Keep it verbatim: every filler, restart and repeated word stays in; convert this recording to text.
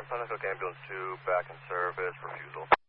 Plymouth Hook Ambulance two, back in service, refusal.